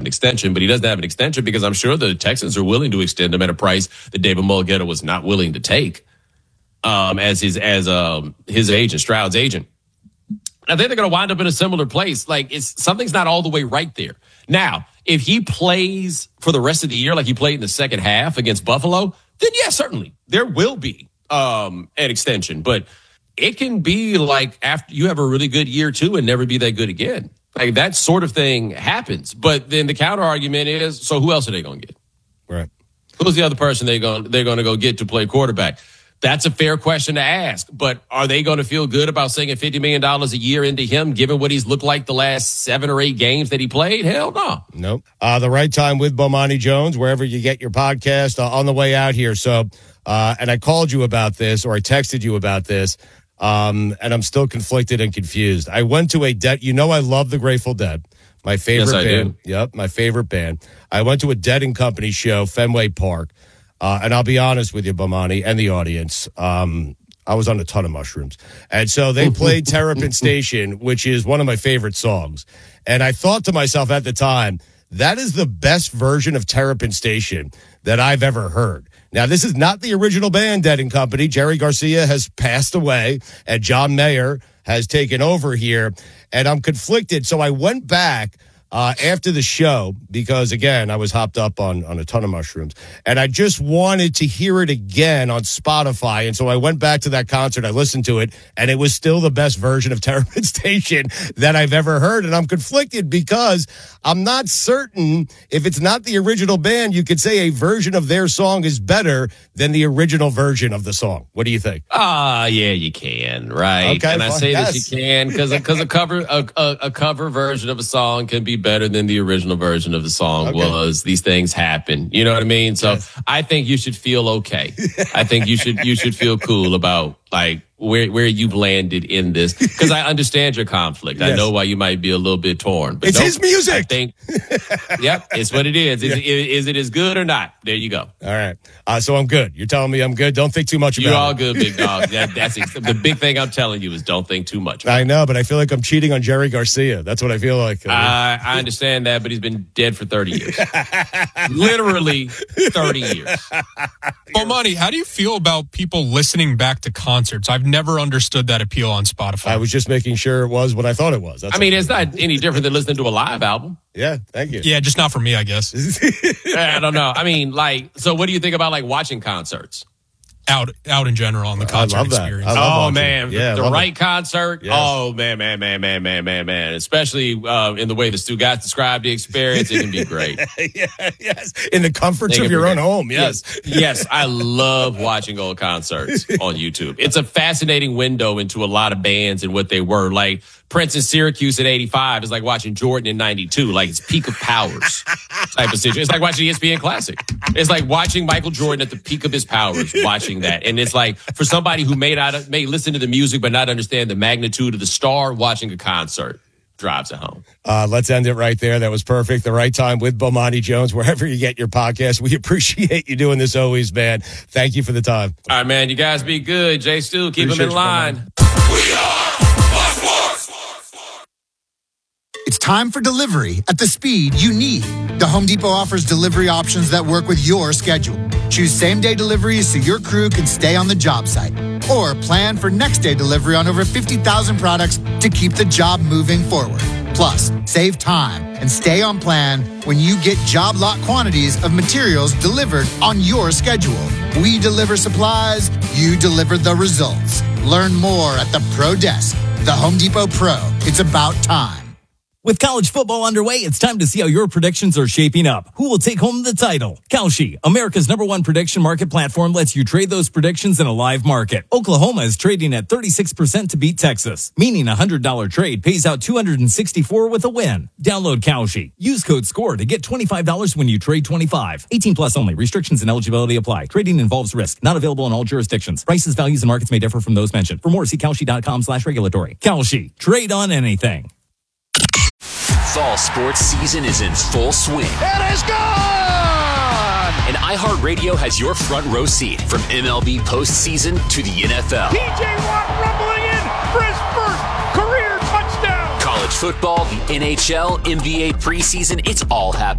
an extension, but he doesn't have an extension because I'm sure the Texans are willing to extend him at a price that David Mulugheta was not willing to take as his agent, Stroud's agent. I think they're going to wind up in a similar place. Like, something's not all the way right there. Now, if he plays for the rest of the year like he played in the second half against Buffalo, then yeah, certainly there will be an extension. But it can be like after you have a really good year too and never be that good again. Like, that sort of thing happens. But then the counter argument is, so who else are they going to get? Right. Who's the other person they're going to go get to play quarterback? That's a fair question to ask, but are they going to feel good about sinking $50 million a year into him, given what he's looked like the last 7 or 8 games that he played? Hell no. Nope. The Right Time with Bomani Jones, wherever you get your podcast, on the way out here. So, and I called you about this, or I texted you about this, and I'm still conflicted and confused. I went to I love the Grateful Dead. My favorite band. Do. Yep, my favorite band. I went to a Dead and Company show, Fenway Park. And I'll be honest with you, Bomani, and the audience. I was on a ton of mushrooms. And so they played Terrapin Station, which is one of my favorite songs. And I thought to myself at the time, that is the best version of Terrapin Station that I've ever heard. Now, this is not the original band, Dead and Company. Jerry Garcia has passed away, and John Mayer has taken over here. And I'm conflicted. So I went back after the show, because, again, I was hopped up on a ton of mushrooms, and I just wanted to hear it again on Spotify. And so I went back to that concert. I listened to it, and it was still the best version of Terrapin Station that I've ever heard. And I'm conflicted because I'm not certain if it's not the original band, you could say a version of their song is better than the original version of the song. What do you think? Yeah, you can, right? Okay, and I say that you can because a cover version of a song can be better than the original version of the song was. These things happen. You know what I mean? So yes. I think you should feel okay. I think you should feel cool about, like, where you've landed in this, because I understand your conflict. Yes. I know why you might be a little bit torn. But it's his music. I think, yep, it's what it is. Is it as good or not? There you go. All right. So I'm good. You're telling me I'm good. Don't think too much about it. You're all good, big dog. That's the big thing I'm telling you is don't think too much. I know, but I feel like I'm cheating on Jerry Garcia. That's what I feel like. I understand that, but he's been dead for 30 years. Literally 30 years. Bomani, how do you feel about people listening back to concerts? I've never understood that appeal on Spotify. I was just making sure it was what I thought it was. It's not any different than listening to a live album. Yeah, thank you. Yeah, just not for me, I guess. I don't know. So what do you think about, like, watching concerts? Out in general on the concert experience. Oh, man. Yeah, the right concert. Yes. Oh, man. Especially in the way the Stu guys described the experience, it can be great. Yes. In the comforts of your own home. Yes. Yes. I love watching old concerts on YouTube. It's a fascinating window into a lot of bands and what they were. Like, Prince in Syracuse at 85 is like watching Jordan in 92. Like, it's peak of powers type of situation. It's like watching ESPN Classic. It's like watching Michael Jordan at the peak of his powers, watching that. And it's like, for somebody who may listen to the music but not understand the magnitude of the star, watching a concert drives it home. Let's end it right there. That was perfect. The Right Time with Bomani Jones, wherever you get your podcast. We appreciate you doing this always, man. Thank you for the time. All right, man. You guys be good. Jay Stu, keep them in line. We are It's time for delivery at the speed you need. The Home Depot offers delivery options that work with your schedule. Choose same-day deliveries so your crew can stay on the job site. Or plan for next-day delivery on over 50,000 products to keep the job moving forward. Plus, save time and stay on plan when you get job lot quantities of materials delivered on your schedule. We deliver supplies, you deliver the results. Learn more at the Pro Desk. The Home Depot Pro. It's about time. With college football underway, it's time to see how your predictions are shaping up. Who will take home the title? Kalshi, America's #1 prediction market platform, lets you trade those predictions in a live market. Oklahoma is trading at 36% to beat Texas, meaning a $100 trade pays out $264 with a win. Download Kalshi. Use code SCORE to get $25 when you trade 25. 18 plus only. Restrictions and eligibility apply. Trading involves risk. Not available in all jurisdictions. Prices, values, and markets may differ from those mentioned. For more, see Kalshi.com/regulatory. Kalshi. Trade on anything. Fall sports season is in full swing. It is gone! And iHeartRadio has your front row seat from MLB postseason to the NFL. TJ Watt rumbling in for his first career touchdown. College football, the NHL, NBA preseason, it's all happening.